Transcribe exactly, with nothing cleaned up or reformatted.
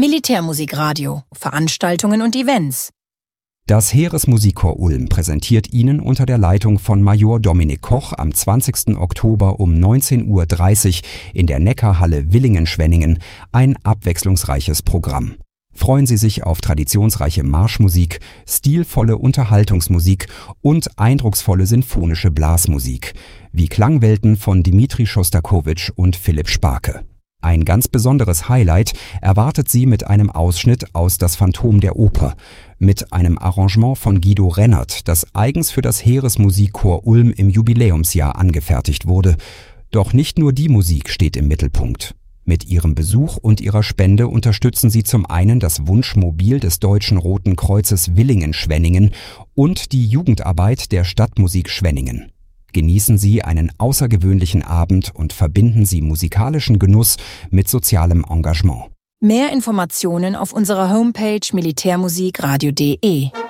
Militärmusikradio, Veranstaltungen und Events. Das Heeresmusikchor Ulm präsentiert Ihnen unter der Leitung von Major Dominik Koch am zwanzigsten Oktober um neunzehn Uhr dreißig in der Neckarhalle Villingen-Schwenningen ein abwechslungsreiches Programm. Freuen Sie sich auf traditionsreiche Marschmusik, stilvolle Unterhaltungsmusik und eindrucksvolle sinfonische Blasmusik, wie Klangwelten von Dmitri Schostakowitsch und Philipp Sparke. Ein ganz besonderes Highlight erwartet Sie mit einem Ausschnitt aus Das Phantom der Oper, mit einem Arrangement von Guido Rennert, das eigens für das Heeresmusikchor Ulm im Jubiläumsjahr angefertigt wurde. Doch nicht nur die Musik steht im Mittelpunkt. Mit Ihrem Besuch und Ihrer Spende unterstützen Sie zum einen das Wunschmobil des Deutschen Roten Kreuzes Villingen-Schwenningen und die Jugendarbeit der Stadtmusik Schwenningen. Genießen Sie einen außergewöhnlichen Abend und verbinden Sie musikalischen Genuss mit sozialem Engagement. Mehr Informationen auf unserer Homepage militärmusikradio punkt de.